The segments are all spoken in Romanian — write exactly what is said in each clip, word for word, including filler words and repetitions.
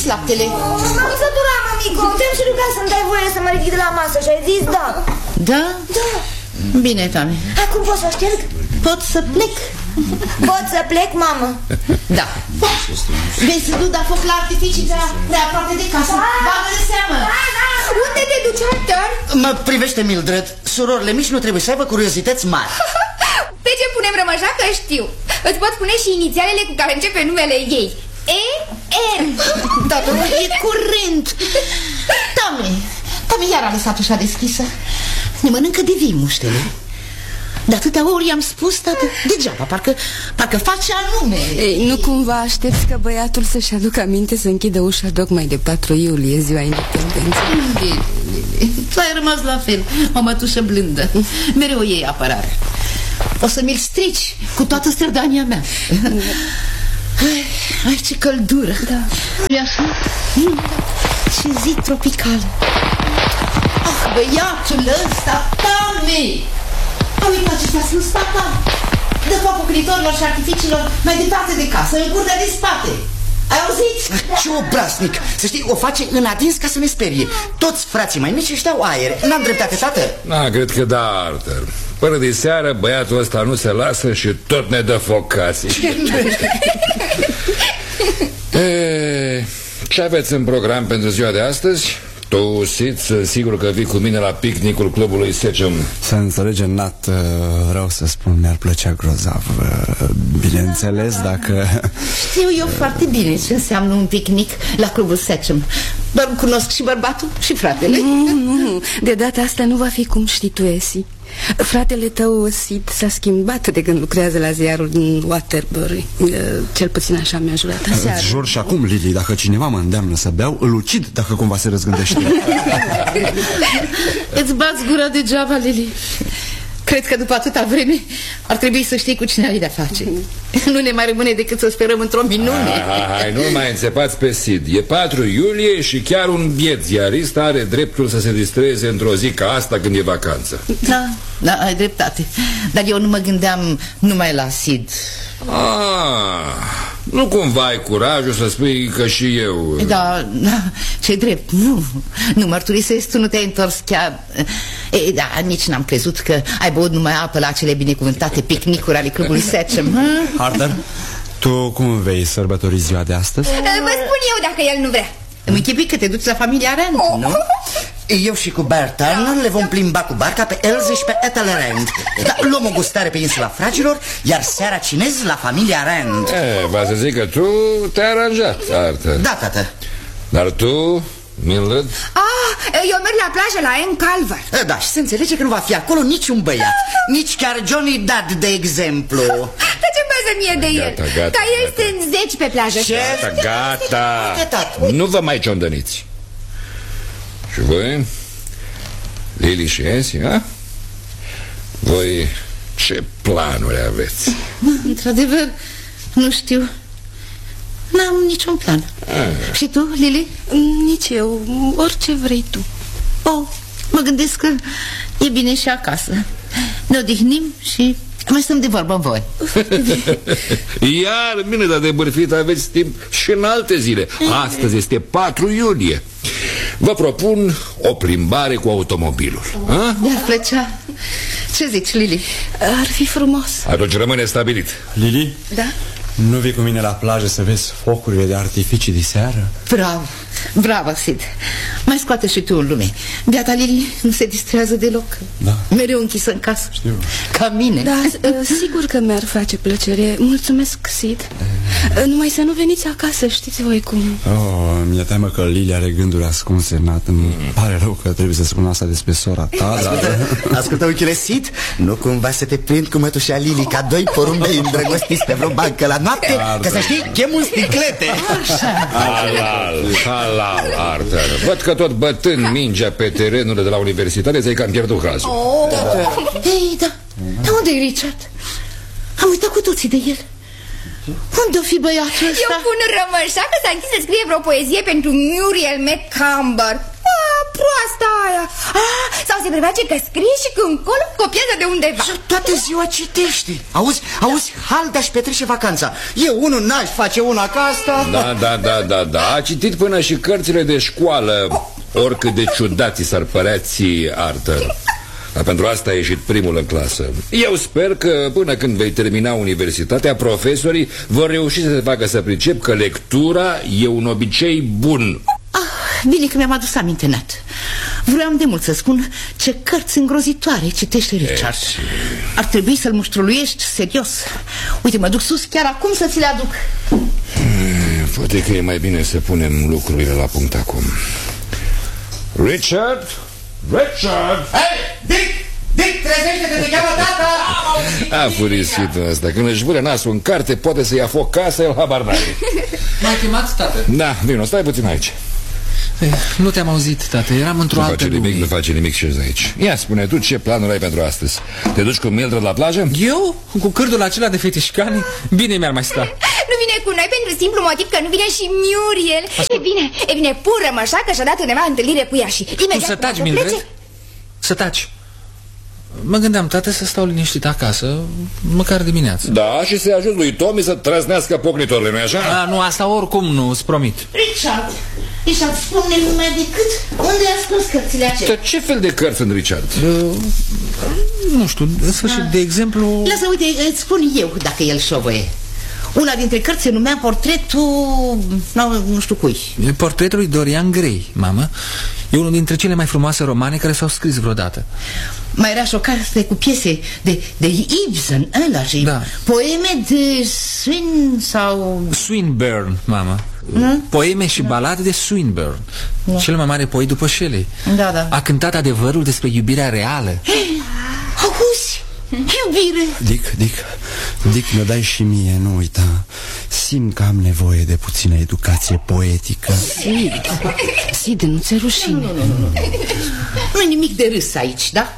beți laptele? M-am săturat, mămico. Te-am și rugat să-mi dai voie să mă ridic de la masă și ai zis da. Da? Da. Bine, Tami. Acum pot să o șterg? Pot să plec? Pot să plec, mamă? Da. Vei să nu da foc la artificii prea, prea aproape de casă. Bagă de seamă. Da, da. Unde te duci, Arthur? Mă privește, Mildred. Surorile mici nu trebuie să aibă curiozități mari. Pe ce punem rămășa că știu. Îți pot spune și inițialele cu care începe numele ei. E R. Tată, e curent. Tami, Tami iar a lăsat ușa deschisă. Ne mănâncă de vii muștele. De atâtea ori i-am spus, tată, degeaba, parcă, parcă face anume. Ei, nu cumva aștepți ca băiatul să-și aducă aminte să închidă ușa tocmai de patru iulie, ziua independenței? Tu ai rămas la fel, o mătușă blândă. Mereu iei apărare. O să mi-l strici cu toată strădania mea. Ai, ai ce căldură. Da. E așa? Ce zi tropicală. Ah, băiatul ăsta, Tami! A uitat ce s-a spus tata. Dă focul critorilor și artificiilor mai departe de casă, în curtea de spate. Ai auzit? Ce obraznic! Să știi, o face în adins ca să ne sperie. Toți frații mai mici își dau aer. N-am dreptate, tată? Da, cred că da, Arthur. Până de seară băiatul ăsta nu se lasă și tot ne dă focații. E, ce aveți în program pentru ziua de astăzi? Tu, Sid, sunt sigur că vii cu mine la picnicul clubului Secem. Să înțelege, Nat, vreau să spun, mi-ar plăcea grozav. Bineînțeles, dacă... Știu eu foarte bine ce înseamnă un picnic la clubul Secem. Doar cunosc și bărbatul și fratele. Nu, nu, nu, de data asta nu va fi cum știi tu, Esi. Fratele tău, Sid, s-a schimbat de când lucrează la ziarul din Waterbury. Cel puțin așa mi-a jurat aseară. Îți jur și acum, Lili, dacă cineva mă îndeamnă să beau, îl ucid dacă cumva se răzgândește. Îți bați gura degeaba, Lili. Cred că după atâta vreme ar trebui să știi cu cine ai de-a face. Nu ne mai rămâne decât să sperăm într-o minune. Hai, hai, nu mai înțepați pe Sid. E patru iulie și chiar un biet ziarist are dreptul să se distreze într-o zi ca asta când e vacanță. Da, da, ai dreptate. Dar eu nu mă gândeam numai la Sid. Ah, nu cumva ai curajul să spui că și eu... Da, da, ce drept, nu. Nu mărturisesc, tu nu te-ai întors chiar. E, da, nici n-am crezut că ai băut numai apă la cele binecuvântate picnicuri ale clubului Secem. Arthur, tu cum vei sărbători ziua de astăzi? Vă spun eu dacă el nu vrea. Îmi închipui că te duci la familia Rand, oh. nu? Eu și cu Bert Turner le vom plimba cu barca pe Elze și pe Ethel Rand. Da, luăm o gustare pe insula Fragilor, iar seara cinez la familia Rand. E, va să zic că tu te-ai aranjat, Arthur. Da, tată. Dar tu, Mildred? Ah, eu merg la plajă la Ann Calver. Da, și se înțelege că nu va fi acolo niciun băiat. Nici chiar Johnny Dad, de exemplu. Dar ce pasă mie de el? Gata, gata, Dar el gata. sunt zeci pe plajă. Ce? Gata, gata. Nu vă mai ciondăniți. Și voi, Lili și Esi, a? Voi ce planuri aveți? Într-adevăr, nu știu. N-am niciun plan. ah. Și tu, Lili? Nici eu, orice vrei tu. Oh, mă gândesc că e bine și acasă. Ne odihnim și mai stăm de vorbă voi. Iar bine, dar de bârfit aveți timp și în alte zile. Astăzi este patru iulie. Vă propun o plimbare cu automobilul. Mi-ar plăcea. Ce zici, Lili? Ar fi frumos. Atunci rămâne stabilit. Lili? Da? Nu vii cu mine la plajă să vezi focurile de artificii de seară? Bravo, bravo, Sid. Mai scoate și tu în lume. Beata Lili nu se distrează deloc. Da. Mereu închisă în casă. Știu. Ca mine. Da, sigur că mi-ar face plăcere. Mulțumesc, Sid. Numai să nu veniți acasă, știți voi cum. Oh, mi-e teamă că Lili are gânduri ascunse, Nat. Îmi pare rău că trebuie să spun asta despre sora ta. Ascultă, dar... ascultă, unchiule Sid, nu cumva să te prind cu mătușa Lili ca doi porumbei îndrăgostiți pe vreo bancă la noapte? Că să știi, chem un sticlete. Halal, halal, Arthur. Văd că tot bătând mingea pe terenurile de la universitate ți-ai cam pierdut cazul. Oh. Da, da. Ei, da. Dar unde-i Richard? Am uitat cu toții de el. Unde-o fi băiatul ăsta? Eu pun rămășa că s-a închis să scrie vreo poezie pentru Muriel McCamber. Ah, proasta aia? Ah, sau se preface că scrie și că încolo copiază de undeva. Și toată ziua citește. Auzi, auzi, Halda își petrece vacanța. Eu unul n-aș face una ca asta. Da, da, da, da, da. A citit până și cărțile de școală, oricât de ciudat ți s-ar părea ție, Arthur. Dar pentru asta a ieșit primul în clasă. Eu sper că până când vei termina universitatea, profesorii vor reuși să te facă să pricep că lectura e un obicei bun. Ah, bine că mi-am adus aminte, Nat. Vreau de mult să spun ce cărți îngrozitoare citește Richard. Eci. Ar trebui să-l muștruluiești serios. Uite, mă duc sus chiar acum să ți le aduc. hmm, Poate că e mai bine să punem lucrurile la punct acum. Richard? Richard! Hei, Dick! Dick, trezește-te, te cheamă tata! A furisitul ăsta. Când își vâre nasul în carte, poate să ia foc casa, el habar n-are. M-ai chemat, tată? Da, vino, stai puțin aici. Nu te-am auzit, tată, eram într-o Nu altă face nimic, lume. nu face nimic și aici. Ia, spune tu ce planuri ai pentru astăzi. Te duci cu Mildred la plajă? Eu? Cu cârdul acela de fetișcani? Bine mi-ar mai sta. Nu vine cu noi pentru simplu motiv că nu vine și Muriel. E bine, e bine, pur rămășa că și-a dat undeva întâlnire cu ea și imediat Tu să taci, plece. Mildred? Să taci. Mă gândeam, tată, să stau liniștit acasă, măcar dimineața. Da, și să-i ajut lui Tommy să trăznească pocnitorile, nu-i așa? A, nu, asta oricum nu, îți promit. Richard, Richard, spune-mi mai decât unde ai ascuns cărțile acelea. Dar ce fel de cărți sunt, Richard? Uh, nu știu, în sfârșit, de exemplu... Lasă, uite, îți spun eu dacă el și-o voie. Una dintre cărți se numea Portretul... Nu, nu știu cui. Portretul lui Dorian Gray, mamă. E unul dintre cele mai frumoase romane care s-au scris vreodată. Mai era și o carte cu piese de, de Ibsen, ăla și Da. poeme de Swin sau... Swinburne, mamă. Hmm? Poeme și balade de Swinburne. Da. Cel mai mare poet după Shelley. Da, da. A cântat adevărul despre iubirea reală. Hey, auzi, iubire. Dick, Dick, Dick, mi-o dai și mie, nu uita. Simt că am nevoie de puțină educație poetică. Sid, Sid, nu ți-e rușine? Nu, nu, nu, nu. Nu-i nimic de râs aici, da?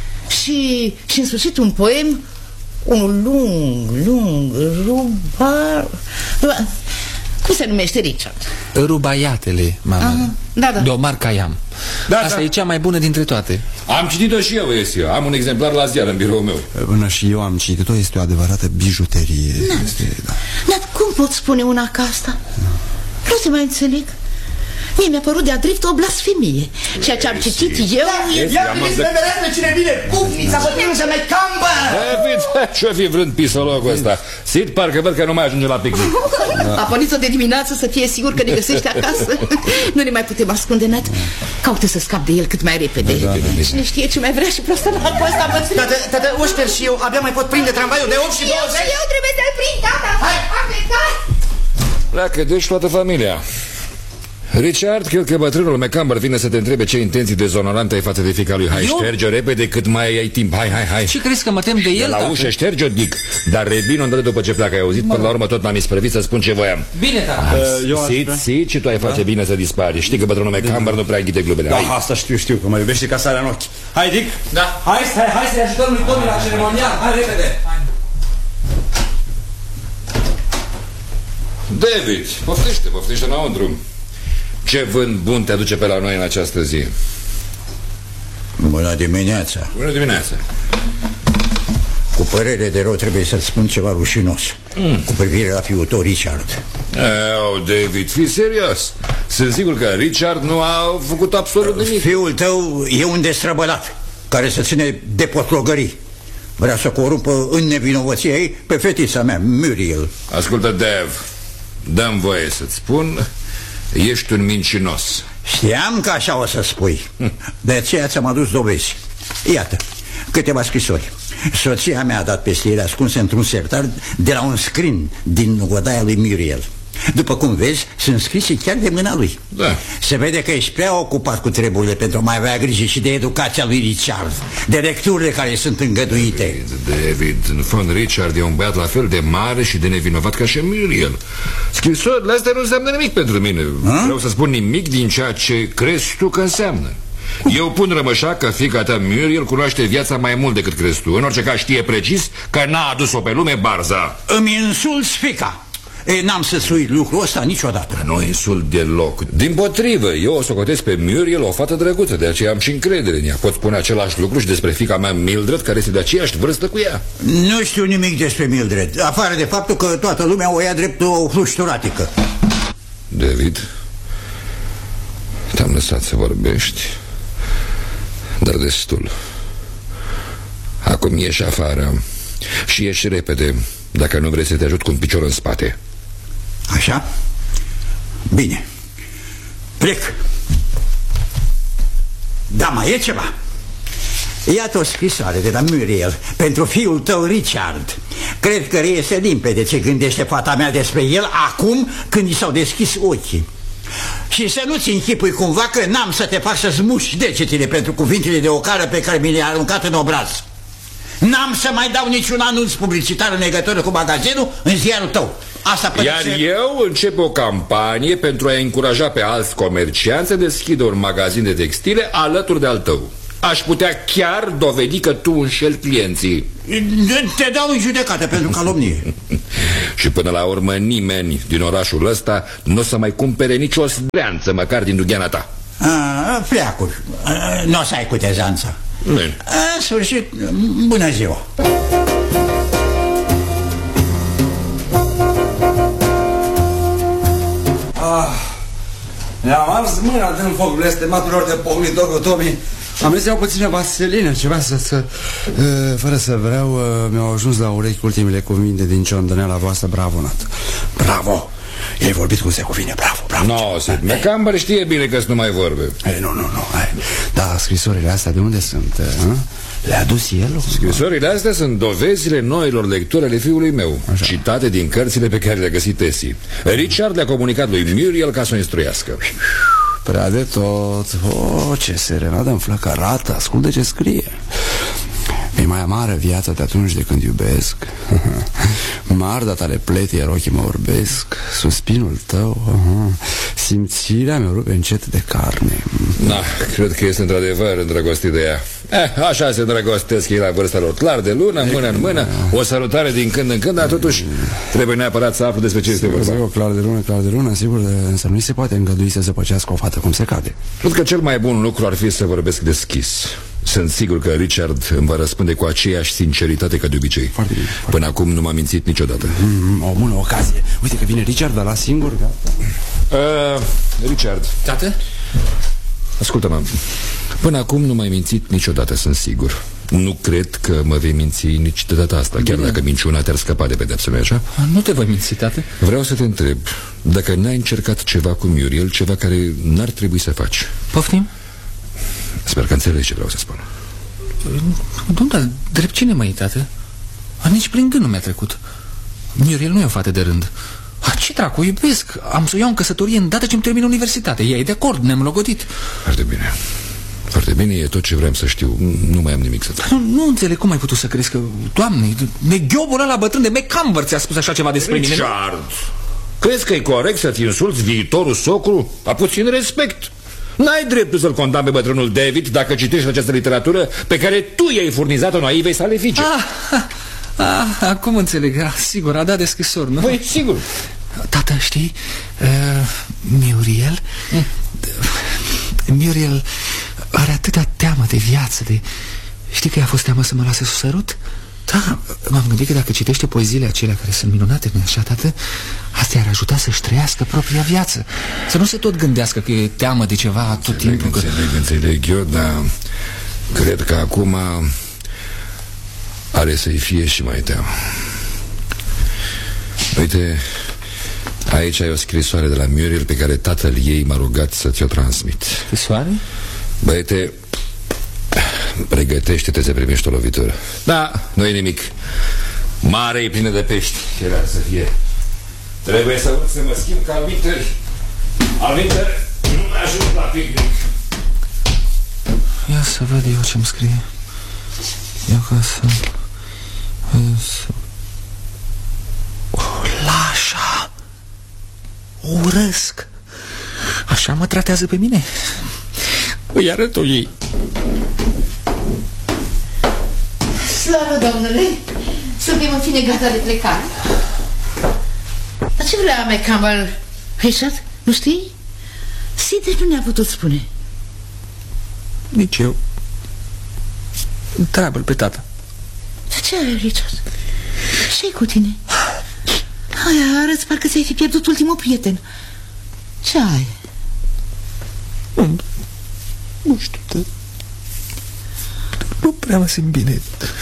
Și, și în sfârșit un poem, unul lung, lung, ruba... ruba... Cum se numește, Richard? Rubaiatele, mamă. Aha, da, da. De Omar Khayyam. Da, Asta da. e cea mai bună dintre toate. Am citit-o și eu, Esia. Am un exemplar la ziar în biroul meu. Până și eu am citit-o, este o adevărată bijuterie. Este, da. Dar cum pot spune una ca asta? Nu te mai înțeleg. Mie mi-a părut de-a drept o blasfemie. Ceea ce am citit eu e... Ia priviți pe pe cine vine! Pufnița bătrână de McCamber! David, ce-o fi vrând pisologul ăsta? Sid, parcă văd că nu mai ajunge la picnic. A pornit-o de dimineață să fie sigur că ne găsește acasă. Nu ne mai putem ascunde, Nat. Caută să scap de el cât mai repede. Cine știe ce mai vrea și prostă la ăsta bătrân. Tată, tată, Oșter și eu abia mai pot prinde tramvaiul de opt și Eu douăzeci. și eu trebuie să-l prind, tata. A plecat. Pleacă deci toată familia. Richard, cred că bătrânul McCamber vine să te întrebe ce intenții dezonorante ai față de fiica lui. Hai, Eu? șterge-o repede cât mai ai timp. Hai, hai, hai. Ce crezi că mă tem de De el, la tată? ușă șterge-o, Dick. Dar revin îndată după ce pleacă. Ai auzit? Până la urmă tot m-am isprăvit să spun ce voiam. Bine, tată. eu Sid, Sid, și tu ai face bine să dispari. Știi că bătrânul McCamber nu prea înghite glumele. Da, Hai. asta știu, știu, că mă iubește ca sarea în ochi. Hai, Dick! Da. Hai, hai, hai să-i ajutăm lui Tommy la ceremonial. Hai, repede! David, poftește, poftește înăuntru. Ce vânt bun te aduce pe la noi în această zi? Bună dimineața. Bună dimineața. Cu părere de rău trebuie să-ți spun ceva rușinos mm. cu privire la fiul tău, Richard. Oh, David, fii serios. Sunt sigur că Richard nu a făcut absolut nimic. Fiul tău e un destrăbălat care se ține de potlogării. Vrea să corupă în nevinovăție ei pe fetița mea, Muriel. Ascultă, Dave, dă-mi voie să-ți spun, ești un mincinos. Știam că așa o să spui. De aceea ți-am adus dovezi. Iată, câteva scrisori. Soția mea a dat peste ele ascunse într-un sertar de la un scrin din odaia lui Muriel. După cum vezi, sunt scrise chiar de mâna lui. Da. Se vede că ești prea ocupat cu treburile pentru a mai avea grijă și de educația lui Richard, de lecturile care sunt îngăduite. David, în fond, Richard e un băiat la fel de mare și de nevinovat ca și Muriel. Scrisorile astea nu înseamnă nimic pentru mine. Ha? Vreau să spun nimic din ceea ce crezi tu că înseamnă. Eu pun rămășa că fiica ta Muriel cunoaște viața mai mult decât crezi tu. În orice caz știe precis că n-a adus-o pe lume Barza. Îmi insulți fica. E, n-am săsuit lucrul ăsta niciodată. Nu insult deloc. Dimpotrivă, eu o socotesc pe Muriel o fată drăguță, de aceea am și încredere în ea. Pot spune același lucru și despre fiica mea Mildred, care este de aceeași vârstă cu ea. Nu știu nimic despre Mildred, afară de faptul că toată lumea o ia drept o flușturatică. David, te-am lăsat să vorbești, dar destul. Acum ieși afară și ieși repede, dacă nu vrei să te ajut cu un picior în spate. Așa? Bine. Plec. Da, mai e ceva. Iată o scrisoare de la Muriel pentru fiul tău Richard. Cred că reiese limpede ce gândește fata mea despre el acum când i s-au deschis ochii. Și să nu-ți închipui cumva că n-am să te fac să-ți muși degetele pentru cuvintele de ocară pe care mi le-ai aruncat în obraz. N-am să mai dau niciun anunț publicitar în legătură cu magazinul în ziarul tău. Asta Iar să... eu încep o campanie pentru a încuraja pe alți comercianți să deschidă un magazin de textile alături de al tău. Aș putea chiar dovedi că tu înșeli clienții. Te dau în judecată pentru calomnie. Și până la urmă nimeni din orașul ăsta nu o să mai cumpere nicio zdreanță, măcar din dugheana ta. A, pleacuri. Nu o să ai cutezanța. Bine. În sfârșit, bună ziua. Ah, ne-am ars mâna din foc blestematurilor de pocnitor cu Tommy. Am zis iau puțină vaselină, ceva să... să uh, fără să vreau, uh, mi-au ajuns la urechi ultimele cuvinte din ciondăneala voastră. Bravo, Nat. Bravo. I-ai vorbit cum se cuvine, bravo, bravo. No, Sid McCamber știe bine că-ți nu mai vorbe. Ei, nu, nu, nu, hai. Da, scrisorile astea de unde sunt? Uh? Le-a adus el? Scrisorile astea sunt dovezile noilor lecturi ale fiului meu. Așa. Citate din cărțile pe care le-a găsit Tessie. Richard le-a comunicat lui Muriel ca să o instruiască. Prea de tot. Oh, ce serenadă înflăcărată. Ascultă ce scrie. Mi-e mai amară viața de atunci de când iubesc. Marda tale plete, iar ochii mă orbesc. Suspinul tău, uh-huh. Simțirea mi-o rupe încet de carne. Da, cred că este într-adevăr îndrăgostit de ea. Eh, așa se îndrăgostesc ei la vârsta lor. Clar de lună, mână în mână. O sărutare din când în când, dar totuși trebuie neapărat să aflu despre ce este vorba. Clar de lună, clar de lună, sigur. Însă nu se poate îngădui să zăpăcească o fată cum se cade. Cred că cel mai bun lucru ar fi să vorbesc deschis. Sunt sigur că Richard îmi va răspunde cu aceeași sinceritate ca de obicei. Foarte bine, foarte Până acum nu m-a mințit niciodată. mm, O bună ocazie. Uite că vine Richard, dar la singur, gata. uh, Richard. Tată? Ascultă-mă. Până acum nu m-ai mințit niciodată, sunt sigur. Nu cred că mă vei minți nici de data asta. Chiar dacă minciuna te-ar scăpa de pedepsă, nu-i așa? Nu te voi minți, tată. Vreau să te întreb dacă n-ai încercat ceva cu Muriel, ceva care n-ar trebui să faci. Poftim? Sper că înțelegi ce vreau să spun. Nu, dar drept cine mă iei, tată? Nici prin gând nu mi-a trecut. Muriel nu e o fată de rând. A, ce dracu, o iubesc. Am să o iau în căsătorie îndată ce-mi termin universitatea. Ea e de acord, ne-am logodit. Foarte bine. Foarte bine, e tot ce vreau să știu. Nu mai am nimic să fac. Nu, nu înțeleg cum ai putut să crezi că... Doamne, neghiobul ăla bătrân de McCamber ți-a spus așa ceva despre mine. Richard, crezi că e corect să-ți insulți viitorul socru? A puțin respect. N-ai dreptul să-l condamni pe bătrânul David dacă citești această literatură pe care tu i-ai furnizat-o naivei sale fiice. Ah, ah, acum înțeleg, ah, sigur, a dat de scrisori, nu? Păi, sigur. Tată, știi, uh, Muriel mm. Muriel are atâta teamă de viață, de... Știi că i-a fost teamă să mă lase să sărut? Da, m-am gândit că dacă citește poeziile acelea care sunt minunate, nu așa, tată? Asta i-ar ajuta să-și trăiască propria viață. Să nu se tot gândească că e teamă de ceva tot timpul. Înțeleg, că... înțeleg eu, dar cred că acum are să-i fie și mai teamă. Uite, aici ai o scrisoare de la Muriel pe care tatăl ei m-a rugat să ți-o transmit. Scrisoare? Băiete, pregătește-te să primești o lovitură. Da, nu e nimic. Mare e plină de pești. Ce ar să fie. Trebuie să văd să mă schimb ca albinteri. Albinteri nu mă ajut la picnic. Ia să văd eu ce-mi scrie. Eu ca să... să... Oh, Lașa! O urăsc. Așa mă tratează pe mine. Îi arăt-o ei. Slavă Domnului! Suntem în fine gata de plecare. Dar ce Ce vrea mai Campbell? Richard? Nu știi? Sid nu ne-a putut spune. Nici eu. Întreabă-l pe tata. De ce are, Richard? Ce-i cu tine? Aia, arăți parcă ți-ai fi pierdut ultimul prieten. Ce ai? Nu, nu știu, dar nu prea mă simt bine.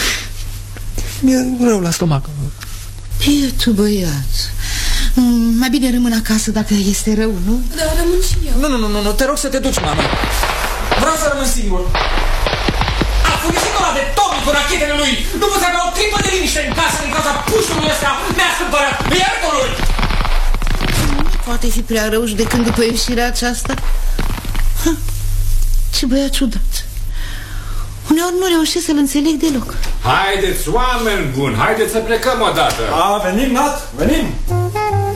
Mi-e rău la stomac. Bietul băiat. mm, Mai bine rămân acasă dacă este rău, nu? Da, rămân și eu. Nu, nu, nu, nu, nu, te rog să te duci, mama. Vreau să rămân singur. A fugit ăla de Tommy cu rachetele lui. Nu poți avea o clipă de liniște în casă din cauza pușului ăsta neascumpărat. Iartă-l! Poate fi prea rău judecând după ieșirea aceasta. Ha, ce băiat ciudat. Uneori nu reușesc să-l înțeleg deloc. Haideți, oameni buni, haideți să plecăm odată. A, venim, Nat, venim.